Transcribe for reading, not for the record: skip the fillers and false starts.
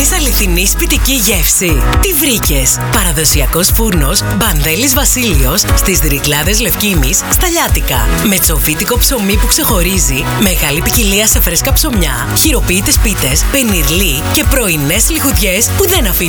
Ψάχνεις αληθινή σπιτική γεύση? Τι βρήκες? Παραδοσιακός φούρνος Μπανδέλης Βασίλειος στις Ρυκλάδες Λευκήμης στα Λιάτικα. Με τσοφίτικο ψωμί που ξεχωρίζει, μεγάλη ποικιλία σε φρέσκα ψωμιά, χειροποίητες πίτες, πενιρλί και πρωινές λιχουδιές που δεν αφήνουν